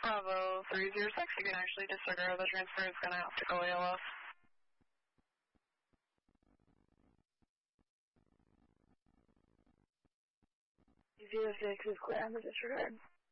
Bravo 306, you can actually disregard the transfer. It's going to have to go ALS. 06 is clear on the disregard.